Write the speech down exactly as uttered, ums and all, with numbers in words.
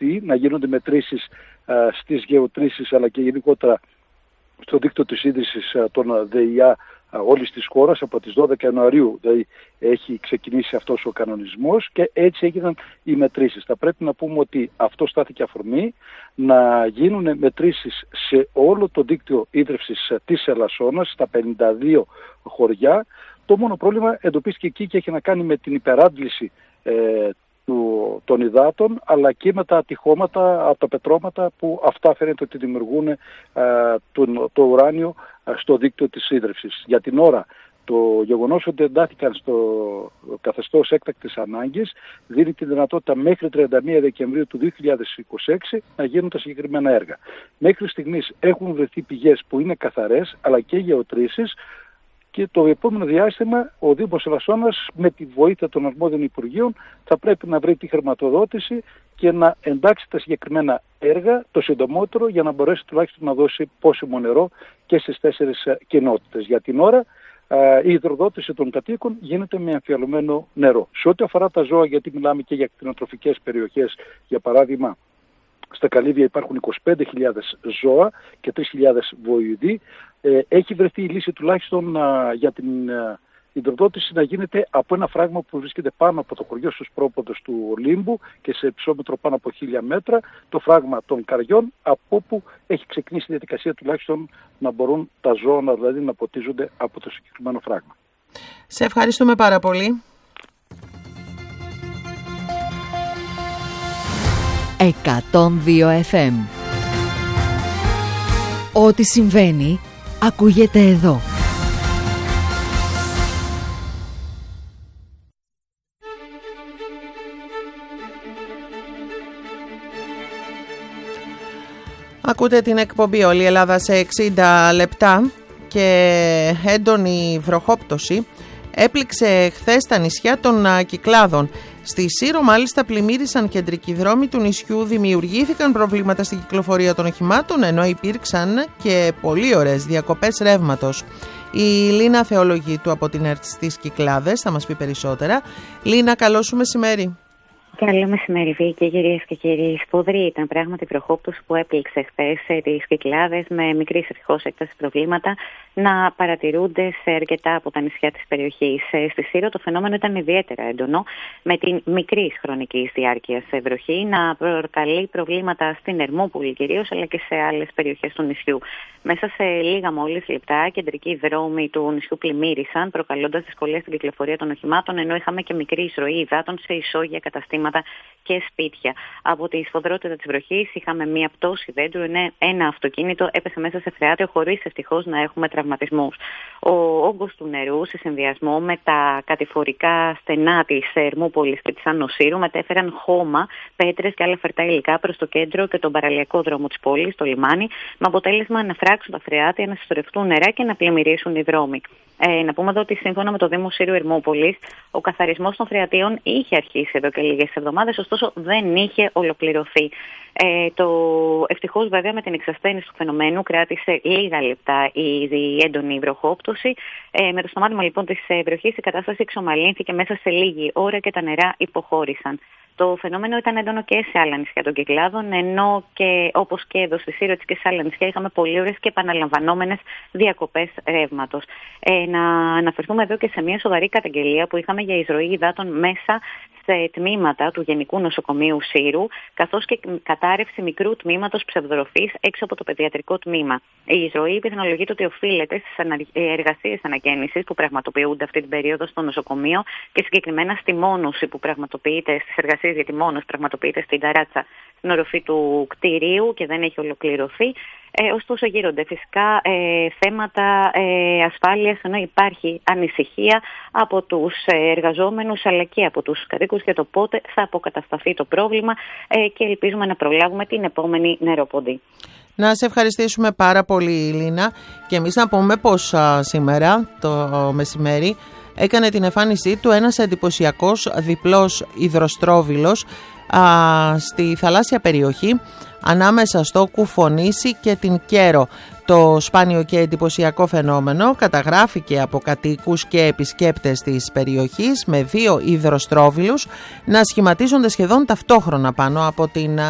αυξηθεί, να γίνονται μετρήσεις α, στις γεωτρήσεις αλλά και γενικότερα στο δίκτυο της ίδρυσης α, των ΔΕΙΑ όλης της χώρας. Από τις δώδεκα Ιανουαρίου δηλαδή έχει ξεκινήσει αυτός ο κανονισμός και έτσι έγιναν οι μετρήσεις. Θα πρέπει να πούμε ότι αυτό στάθηκε αφορμή να γίνουν μετρήσεις σε όλο το δίκτυο ίδρυυσης της Ελασσόνας, στα πενήντα δύο χωριά. Το μόνο πρόβλημα εντοπίστηκε εκεί και έχει να κάνει με την υπεράντληση ε, του, των υδάτων, αλλά και με τα ατυχώματα από τα πετρώματα που αυτά φαίνεται ότι δημιουργούν ε, το, το ουράνιο ε, στο δίκτυο της ίδρυυσης. Για την ώρα το γεγονός ότι εντάθηκαν στο καθεστώς έκτακτης ανάγκης δίνει τη δυνατότητα μέχρι τριάντα μία Δεκεμβρίου του δύο χιλιάδες είκοσι έξι να γίνουν τα συγκεκριμένα έργα. Μέχρι στιγμής έχουν βρεθεί πηγές που είναι καθαρές αλλά και γεωτρήσεις. Και το επόμενο διάστημα ο Δήμος Ελασσόνας με τη βοήθεια των αρμόδιων Υπουργείων θα πρέπει να βρει τη χρηματοδότηση και να εντάξει τα συγκεκριμένα έργα το συντομότερο για να μπορέσει τουλάχιστον να δώσει πόσιμο νερό και στις τέσσερις κοινότητες. Για την ώρα η υδροδότηση των κατοίκων γίνεται με αμφιαλωμένο νερό. Σε ό,τι αφορά τα ζώα, γιατί μιλάμε και για κτηνοτροφικές περιοχές, για παράδειγμα στα Καλύβια υπάρχουν είκοσι πέντε χιλιάδες ζώα και τρεις χιλιάδες βοηδοί. Ε, έχει βρεθεί η λύση τουλάχιστον α, για την α, υδροδότηση να γίνεται από ένα φράγμα που βρίσκεται πάνω από το χωριό στους πρόποδες του Ολύμπου και σε υψόμετρο πάνω από χίλια μέτρα, το φράγμα των Καριών, από όπου έχει ξεκινήσει η διαδικασία τουλάχιστον να μπορούν τα ζώα δηλαδή να ποτίζονται από το συγκεκριμένο φράγμα. Σε ευχαριστούμε πάρα πολύ. εκατόν δύο εφ εμ. Ό,τι συμβαίνει ακούγεται εδώ. Ακούτε την εκπομπή Όλη η Ελλάδα σε εξήντα λεπτά και έντονη βροχόπτωση έπληξε χθες τα νησιά των Κυκλάδων. Στη Σύρο μάλιστα πλημμύρισαν κεντρικοί δρόμοι του νησιού, δημιουργήθηκαν προβλήματα στην κυκλοφορία των οχημάτων ενώ υπήρξαν και πολύ ωραίες διακοπές ρεύματος. Η Λίνα Θεολογίτου από την ΕΡΤ στις Κυκλάδες θα μας πει περισσότερα. Λίνα, καλό σου μεσημέρι. Καλό μεσημέρι, Βίκη, κυρίες και κύριοι. Σπουδρή ήταν πράγματι η βροχόπτωση που έπληξε χθες τις Κυκλάδες με μικρής ευτυχώς έκταση προβλήματα να παρατηρούνται σε αρκετά από τα νησιά της περιοχής. Στη Σύρο το φαινόμενο ήταν ιδιαίτερα έντονο, με την μικρή χρονική διάρκεια βροχή να προκαλεί προβλήματα στην Ερμούπολη κυρίως, αλλά και σε άλλες περιοχές του νησιού. Μέσα σε λίγα μόλις λεπτά, κεντρικοί δρόμοι του νησιού πλημμύρισαν, προκαλώντας δυσκολίες στην κυκλοφορία των οχημάτων, ενώ είχαμε και μικρή εισρωή υδάτων σε ισόγεια καταστήματα και σπίτια. Από τη σφοδρότητα της βροχής είχαμε μία πτώση δέντρου, ένα αυτοκίνητο έπεσε μέσα σε φρεάτιο χωρίς ευτυχώς να έχουμε τραυματισμούς. Ο όγκος του νερού σε συνδυασμό με τα κατηφορικά στενά της Ερμούπολης και της Άνω Σύρου μετέφεραν χώμα, πέτρες και άλλα φερτά υλικά προς το κέντρο και τον παραλιακό δρόμο της πόλης, το λιμάνι, με αποτέλεσμα να φράξουν τα φρεάτια, να συσσωρευτούν νερά και να πλημμυρίσουν οι δρόμοι. Ε, να πούμε εδώ ότι σύμφωνα με το Δήμο Σύρου Ερμούπολης, ο καθαρισμός των φρεατίων είχε αρχίσει εδώ και λίγες εβδομάδες, ωστόσο δεν είχε ολοκληρωθεί. Ε, το ευτυχώς βέβαια με την εξασθένιση του φαινομένου κράτησε λίγα λεπτά η, η έντονη βροχόπτωση. Ε, με το σταμάτημα λοιπόν της βροχής η κατάσταση εξομαλύνθηκε μέσα σε λίγη ώρα και τα νερά υποχώρησαν. Το φαινόμενο ήταν έντονο και σε άλλα νησιά των Κυκλάδων, ενώ και όπως και εδώ στη Σύρο και σε άλλα νησιά είχαμε πολύ ωραίες και επαναλαμβανόμενες διακοπές ρεύματος. Ε, να αναφερθούμε εδώ και σε μια σοβαρή καταγγελία που είχαμε για εισρωή υδάτων μέσα σε τμήματα του Γενικού Νοσοκομείου Σύρου, καθώς και κατάρρευση μικρού τμήματος ψευδορροφής έξω από το παιδιατρικό τμήμα. Η εισρωή πιθανολογείται ότι οφείλεται στις εργασίες ανακαίνησης που πραγματοποιούνται αυτή την περίοδο στο νοσοκομείο και συγκεκριμένα στη μόνωση που πραγματοποιείται, στις εργασίες για τη μόνωση πραγματοποιείται στην ταράτσα, στην οροφή του κτηρίου και δεν έχει ολοκληρωθεί. Ε, ωστόσο γύρονται φυσικά ε, θέματα ε, ασφάλειας, ενώ υπάρχει ανησυχία από τους εργαζόμενους αλλά και από τους κατοίκους για το πότε θα αποκατασταθεί το πρόβλημα ε, και ελπίζουμε να προλάβουμε την επόμενη νεροποντή. Να σε ευχαριστήσουμε πάρα πολύ, Λίνα, και εμείς να πούμε πως α, σήμερα το μεσημέρι έκανε την εμφάνισή του ένας εντυπωσιακός διπλός υδροστρόβιλος α, στη θαλάσσια περιοχή ανάμεσα στο Κουφονήσι και την Κέρο. Το σπάνιο και εντυπωσιακό φαινόμενο καταγράφηκε από κατοίκους και επισκέπτες της περιοχής με δύο υδροστρόβιλους να σχηματίζονται σχεδόν ταυτόχρονα πάνω από την